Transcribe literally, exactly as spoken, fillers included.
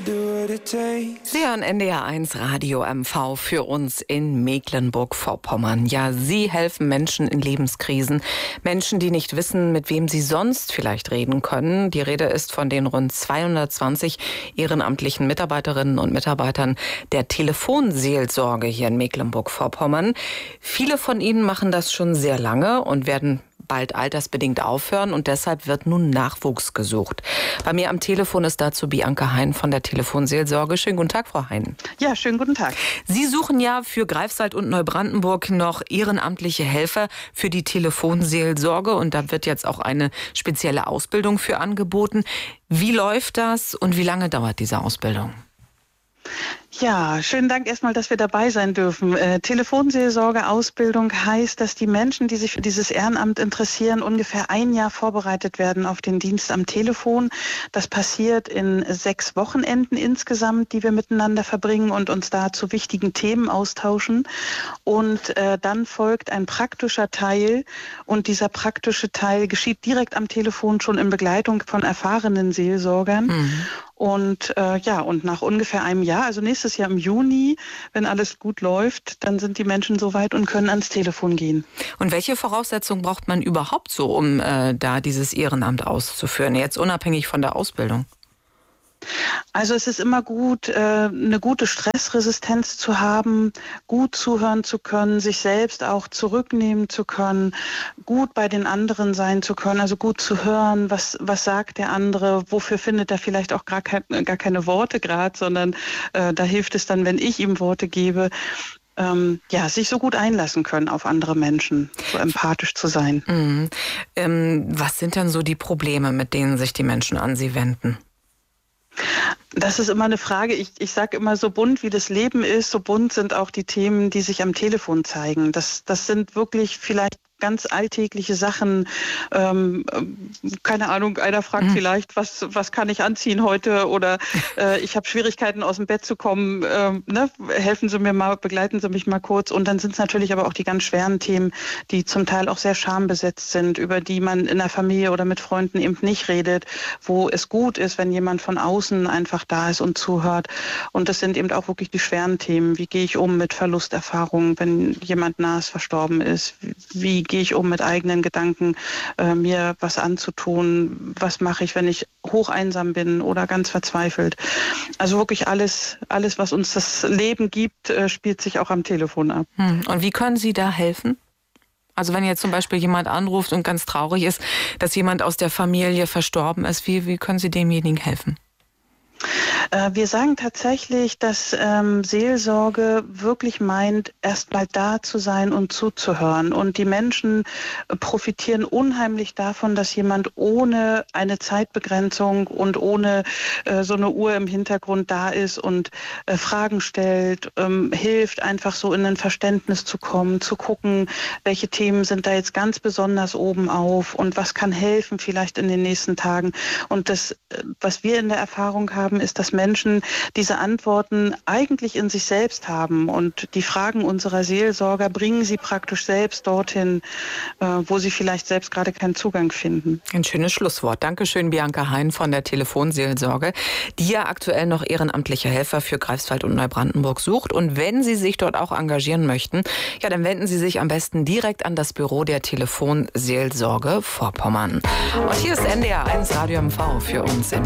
Sie hören N D R eins Radio M V für uns in Mecklenburg-Vorpommern. Ja, Sie helfen Menschen in Lebenskrisen. Menschen, die nicht wissen, mit wem sie sonst vielleicht reden können. Die Rede ist von den rund zweihundertzwanzig ehrenamtlichen Mitarbeiterinnen und Mitarbeitern der Telefonseelsorge hier in Mecklenburg-Vorpommern. Viele von ihnen machen das schon sehr lange und werden bald altersbedingt aufhören und deshalb wird nun Nachwuchs gesucht. Bei mir am Telefon ist dazu Bianca Hein von der Telefonseelsorge. Schönen guten Tag, Frau Hein. Ja, schönen guten Tag. Sie suchen ja für Greifswald und Neubrandenburg noch ehrenamtliche Helfer für die Telefonseelsorge und da wird jetzt auch eine spezielle Ausbildung für angeboten. Wie läuft das und wie lange dauert diese Ausbildung? Ja, schönen Dank erstmal, dass wir dabei sein dürfen. Äh, Telefonseelsorge-Ausbildung heißt, dass die Menschen, die sich für dieses Ehrenamt interessieren, ungefähr ein Jahr vorbereitet werden auf den Dienst am Telefon. Das passiert in sechs Wochenenden insgesamt, die wir miteinander verbringen und uns da zu wichtigen Themen austauschen. Und äh, dann folgt ein praktischer Teil und dieser praktische Teil geschieht direkt am Telefon schon in Begleitung von erfahrenen Seelsorgern. Mhm. Und äh, ja, und nach ungefähr einem Jahr, also nächstes Jahr im Juni, wenn alles gut läuft, dann sind die Menschen soweit und können ans Telefon gehen. Und welche Voraussetzungen braucht man überhaupt so, um äh, da dieses Ehrenamt auszuführen, jetzt unabhängig von der Ausbildung? Also es ist immer gut, eine gute Stressresistenz zu haben, gut zuhören zu können, sich selbst auch zurücknehmen zu können, gut bei den anderen sein zu können, also gut zu hören, was, was sagt der andere, wofür findet er vielleicht auch gar, kein, gar keine Worte gerade, sondern äh, da hilft es dann, wenn ich ihm Worte gebe. Ähm, ja, sich so gut einlassen können auf andere Menschen, so empathisch zu sein. Mhm. Ähm, was sind denn so die Probleme, mit denen sich die Menschen an Sie wenden? Das ist immer eine Frage. Ich, ich sage immer, so bunt wie das Leben ist, so bunt sind auch die Themen, die sich am Telefon zeigen. Das, das sind wirklich vielleicht ganz alltägliche Sachen. Ähm, keine Ahnung, einer fragt mhm. vielleicht, was, was kann ich anziehen heute? Oder äh, ich habe Schwierigkeiten, aus dem Bett zu kommen. Ähm, ne? Helfen Sie mir mal, begleiten Sie mich mal kurz. Und dann sind es natürlich aber auch die ganz schweren Themen, die zum Teil auch sehr schambesetzt sind, über die man in der Familie oder mit Freunden eben nicht redet, wo es gut ist, wenn jemand von außen einfach da ist und zuhört. Und das sind eben auch wirklich die schweren Themen. Wie gehe ich um mit Verlusterfahrungen, wenn jemand nahes verstorben ist? Wie gehe ich um mit eigenen Gedanken, äh, mir was anzutun? Was mache ich, wenn ich hocheinsam bin oder ganz verzweifelt? Also wirklich alles, alles, was uns das Leben gibt, äh, spielt sich auch am Telefon ab. Hm. Und wie können Sie da helfen? Also wenn jetzt zum Beispiel jemand anruft und ganz traurig ist, dass jemand aus der Familie verstorben ist, wie, wie können Sie demjenigen helfen? Wir sagen tatsächlich, dass ähm, Seelsorge wirklich meint, erst mal da zu sein und zuzuhören. Und die Menschen profitieren unheimlich davon, dass jemand ohne eine Zeitbegrenzung und ohne äh, so eine Uhr im Hintergrund da ist und äh, Fragen stellt, ähm, hilft, einfach so in ein Verständnis zu kommen, zu gucken, welche Themen sind da jetzt ganz besonders oben auf und was kann helfen vielleicht in den nächsten Tagen. Und das, was wir in der Erfahrung haben, ist, dass Menschen diese Antworten eigentlich in sich selbst haben und die Fragen unserer Seelsorger bringen sie praktisch selbst dorthin, wo sie vielleicht selbst gerade keinen Zugang finden. Ein schönes Schlusswort. Dankeschön, Bianca Hein von der Telefonseelsorge, die ja aktuell noch ehrenamtliche Helfer für Greifswald und Neubrandenburg sucht. Und wenn Sie sich dort auch engagieren möchten, ja, dann wenden Sie sich am besten direkt an das Büro der Telefonseelsorge Vorpommern. Und hier ist N D R eins Radio M V für uns in